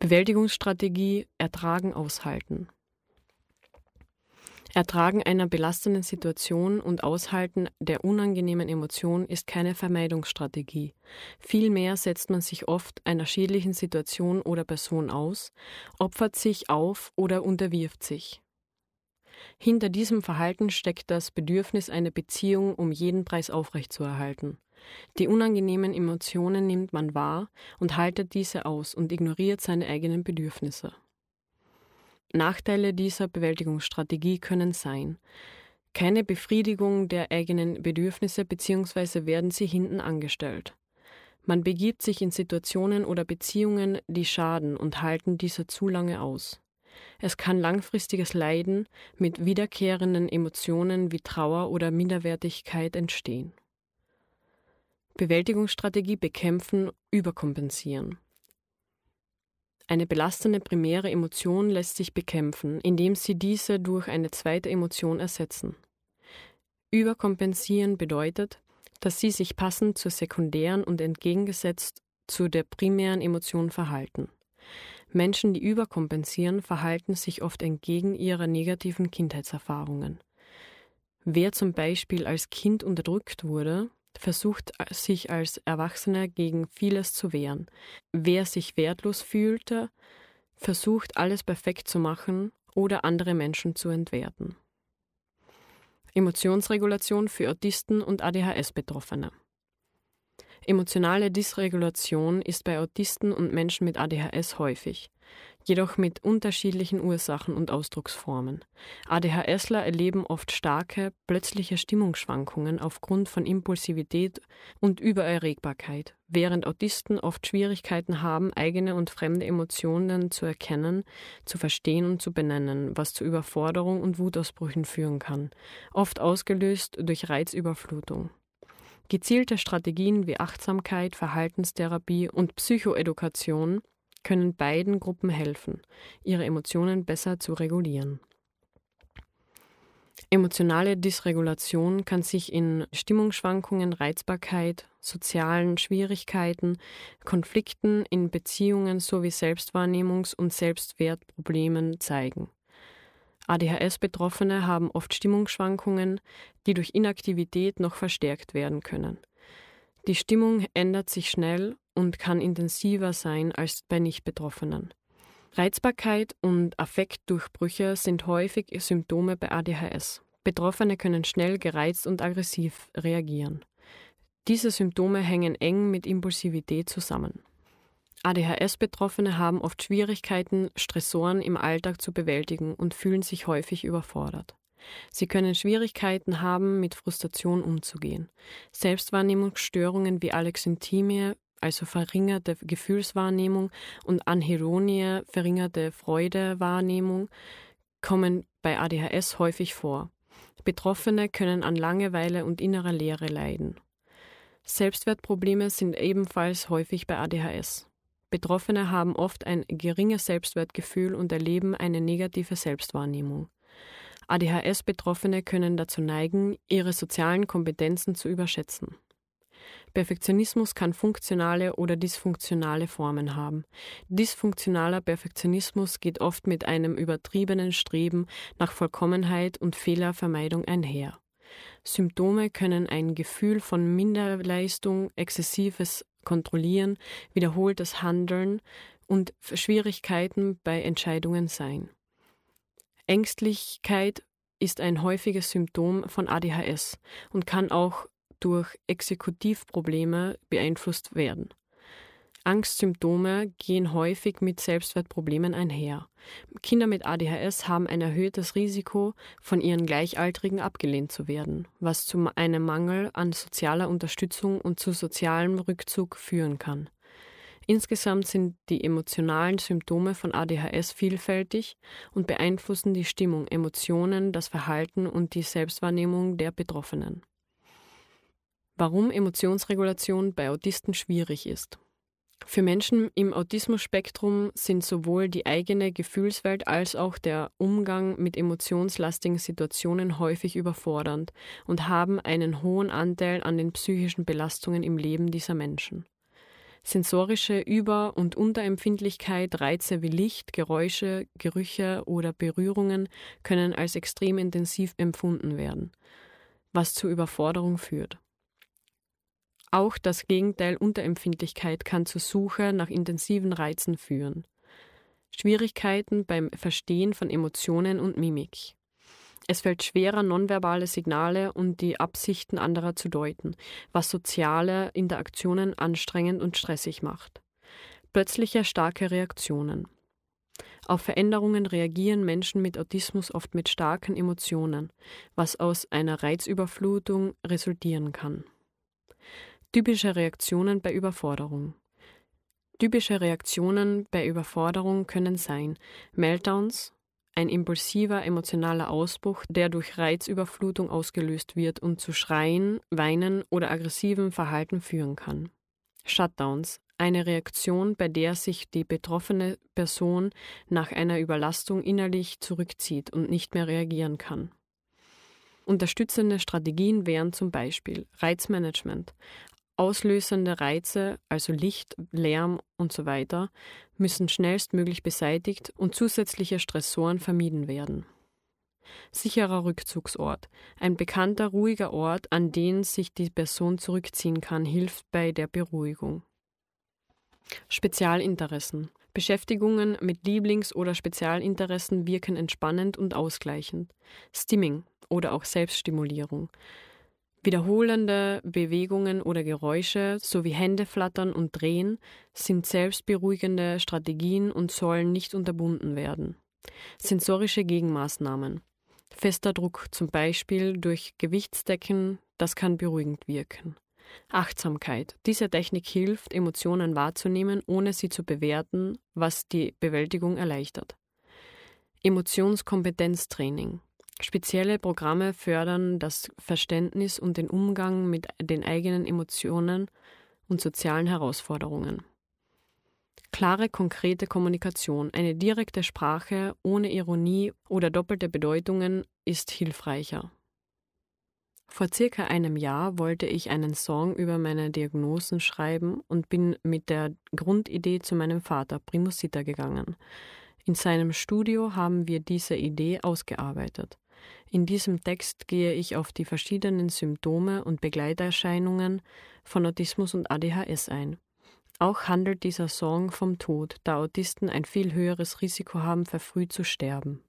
Bewältigungsstrategie: Ertragen, aushalten. Ertragen einer belastenden Situation und Aushalten der unangenehmen Emotion ist keine Vermeidungsstrategie. Vielmehr setzt man sich oft einer schädlichen Situation oder Person aus, opfert sich auf oder unterwirft sich. Hinter diesem Verhalten steckt das Bedürfnis, eine Beziehung um jeden Preis aufrechtzuerhalten. Die unangenehmen Emotionen nimmt man wahr und haltet diese aus und ignoriert seine eigenen Bedürfnisse. Nachteile dieser Bewältigungsstrategie können sein: keine Befriedigung der eigenen Bedürfnisse bzw. werden sie hinten angestellt. Man begibt sich in Situationen oder Beziehungen, die schaden und halten diese zu lange aus. Es kann langfristiges Leiden mit wiederkehrenden Emotionen wie Trauer oder Minderwertigkeit entstehen. Bewältigungsstrategie: bekämpfen, überkompensieren. Eine belastende primäre Emotion lässt sich bekämpfen, indem Sie diese durch eine zweite Emotion ersetzen. Überkompensieren bedeutet, dass Sie sich passend zur sekundären und entgegengesetzt zu der primären Emotion verhalten. Menschen, die überkompensieren, verhalten sich oft entgegen ihrer negativen Kindheitserfahrungen. Wer zum Beispiel als Kind unterdrückt wurde, versucht sich als Erwachsener gegen vieles zu wehren. Wer sich wertlos fühlte, versucht alles perfekt zu machen oder andere Menschen zu entwerten. Emotionsregulation für Autisten und ADHS-Betroffene. Emotionale Dysregulation ist bei Autisten und Menschen mit ADHS häufig, jedoch mit unterschiedlichen Ursachen und Ausdrucksformen. ADHSler erleben oft starke, plötzliche Stimmungsschwankungen aufgrund von Impulsivität und Übererregbarkeit, während Autisten oft Schwierigkeiten haben, eigene und fremde Emotionen zu erkennen, zu verstehen und zu benennen, was zu Überforderung und Wutausbrüchen führen kann, oft ausgelöst durch Reizüberflutung. Gezielte Strategien wie Achtsamkeit, Verhaltenstherapie und Psychoedukation können beiden Gruppen helfen, ihre Emotionen besser zu regulieren. Emotionale Dysregulation kann sich in Stimmungsschwankungen, Reizbarkeit, sozialen Schwierigkeiten, Konflikten in Beziehungen sowie Selbstwahrnehmungs- und Selbstwertproblemen zeigen. ADHS-Betroffene haben oft Stimmungsschwankungen, die durch Inaktivität noch verstärkt werden können. Die Stimmung ändert sich schnell und kann intensiver sein als bei Nicht-Betroffenen. Reizbarkeit und Affektdurchbrüche sind häufig Symptome bei ADHS. Betroffene können schnell gereizt und aggressiv reagieren. Diese Symptome hängen eng mit Impulsivität zusammen. ADHS-Betroffene haben oft Schwierigkeiten, Stressoren im Alltag zu bewältigen und fühlen sich häufig überfordert. Sie können Schwierigkeiten haben, mit Frustration umzugehen. Selbstwahrnehmungsstörungen wie Alexithymie, also verringerte Gefühlswahrnehmung, und Anhedonie, verringerte Freudewahrnehmung, kommen bei ADHS häufig vor. Betroffene können an Langeweile und innerer Leere leiden. Selbstwertprobleme sind ebenfalls häufig bei ADHS. Betroffene haben oft ein geringes Selbstwertgefühl und erleben eine negative Selbstwahrnehmung. ADHS-Betroffene können dazu neigen, ihre sozialen Kompetenzen zu überschätzen. Perfektionismus kann funktionale oder dysfunktionale Formen haben. Dysfunktionaler Perfektionismus geht oft mit einem übertriebenen Streben nach Vollkommenheit und Fehlervermeidung einher. Symptome können ein Gefühl von Minderleistung, exzessives Kontrollieren, wiederholtes Handeln und Schwierigkeiten bei Entscheidungen sein. Ängstlichkeit ist ein häufiges Symptom von ADHS und kann auch durch Exekutivprobleme beeinflusst werden. Angstsymptome gehen häufig mit Selbstwertproblemen einher. Kinder mit ADHS haben ein erhöhtes Risiko, von ihren Gleichaltrigen abgelehnt zu werden, was zu einem Mangel an sozialer Unterstützung und zu sozialem Rückzug führen kann. Insgesamt sind die emotionalen Symptome von ADHS vielfältig und beeinflussen die Stimmung, Emotionen, das Verhalten und die Selbstwahrnehmung der Betroffenen. Warum Emotionsregulation bei Autisten schwierig ist. Für Menschen im Autismus-Spektrum sind sowohl die eigene Gefühlswelt als auch der Umgang mit emotionslastigen Situationen häufig überfordernd und haben einen hohen Anteil an den psychischen Belastungen im Leben dieser Menschen. Sensorische Über- und Unterempfindlichkeit, Reize wie Licht, Geräusche, Gerüche oder Berührungen können als extrem intensiv empfunden werden, was zu Überforderung führt. Auch das Gegenteil Unterempfindlichkeit kann zur Suche nach intensiven Reizen führen. Schwierigkeiten beim Verstehen von Emotionen und Mimik. Es fällt schwerer, nonverbale Signale und die Absichten anderer zu deuten, was soziale Interaktionen anstrengend und stressig macht. Plötzliche starke Reaktionen. Auf Veränderungen reagieren Menschen mit Autismus oft mit starken Emotionen, was aus einer Reizüberflutung resultieren kann. Typische Reaktionen bei Überforderung. Typische Reaktionen bei Überforderung können sein Meltdowns, ein impulsiver emotionaler Ausbruch, der durch Reizüberflutung ausgelöst wird und zu Schreien, Weinen oder aggressivem Verhalten führen kann. Shutdowns, eine Reaktion, bei der sich die betroffene Person nach einer Überlastung innerlich zurückzieht und nicht mehr reagieren kann. Unterstützende Strategien wären zum Beispiel Reizmanagement. Auslösende Reize, also Licht, Lärm usw., müssen schnellstmöglich beseitigt und zusätzliche Stressoren vermieden werden. Sicherer Rückzugsort. Ein bekannter, ruhiger Ort, an den sich die Person zurückziehen kann, hilft bei der Beruhigung. Spezialinteressen. Beschäftigungen mit Lieblings- oder Spezialinteressen wirken entspannend und ausgleichend. Stimming oder auch Selbststimulierung. Wiederholende Bewegungen oder Geräusche sowie Händeflattern und Drehen sind selbstberuhigende Strategien und sollen nicht unterbunden werden. Sensorische Gegenmaßnahmen. Fester Druck, zum Beispiel durch Gewichtsdecken, das kann beruhigend wirken. Achtsamkeit. Diese Technik hilft, Emotionen wahrzunehmen, ohne sie zu bewerten, was die Bewältigung erleichtert. Emotionskompetenztraining. Spezielle Programme fördern das Verständnis und den Umgang mit den eigenen Emotionen und sozialen Herausforderungen. Klare, konkrete Kommunikation, eine direkte Sprache ohne Ironie oder doppelte Bedeutungen ist hilfreicher. Vor circa einem Jahr wollte ich einen Song über meine Diagnosen schreiben und bin mit der Grundidee zu meinem Vater, Primo Sitter, gegangen. In seinem Studio haben wir diese Idee ausgearbeitet. In diesem Text gehe ich auf die verschiedenen Symptome und Begleiterscheinungen von Autismus und ADHS ein. Auch handelt dieser Song vom Tod, da Autisten ein viel höheres Risiko haben, verfrüht zu sterben.